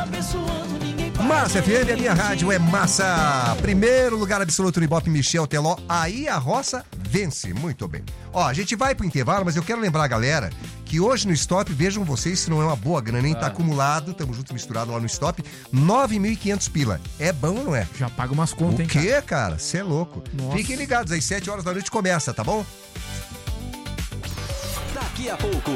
Massa FM, a minha rádio é massa. Primeiro lugar absoluto no Ibope, Michel Teló. Aí a roça vence. Muito bem. Ó, a gente vai pro intervalo, mas eu quero lembrar a galera que hoje no Stop, vejam vocês se não é uma boa grana, hein? Tá acumulado, tamo junto misturado lá no Stop, 9.500 pila. É bom ou não é? Já paga umas contas, hein, cara? O quê, cara? Você é louco. Nossa. Fiquem ligados, às 7 horas da noite começa, tá bom? Daqui a pouco,